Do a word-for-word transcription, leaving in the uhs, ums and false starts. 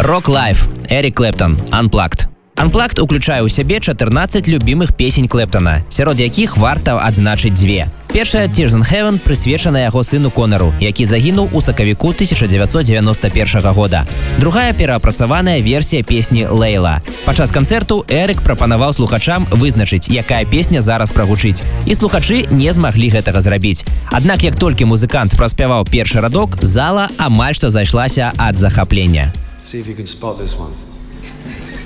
Rock Life, Эрик Клэптон, Unplugged. Unplugged уключае ў сябе чатырнаццаць любімых песень Клэптона, сярод якіх варта адзначыць дзве. Першая «Tears in Heaven» прысвечана яго сыну Конару, які загінуў у сакавіку тысяча дзевяцьсот дзевяноста першага года. Другая пераапрацаваная версія песні «Лейла». Падчас канцэрту Эрик прапанаваў слухачам вызначыць, якая песня зараз прагучыць. І слухачы не змаглі гэтага зрабіць. Аднак, як толькі музыкант праспяваў першы радок, зала амаль што зайшлася ад захаплення. See if you can spot this one.